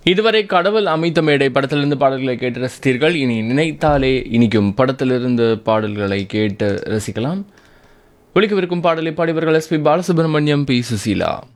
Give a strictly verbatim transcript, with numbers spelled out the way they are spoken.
இதுவரை கடவுள் அமைத்த மேடை படத்திலிருந்து பாடல்களை கேட்டு ரசித்தீர்கள். இனி நினைத்தாலே இனிக்கும் படத்திலிருந்து பாடல்களை கேட்டு ரசிக்கலாம். ஒலிக்கவிருக்கும் பாடலை பாடியவர்கள் S B Balasubramaniam, B Susheela.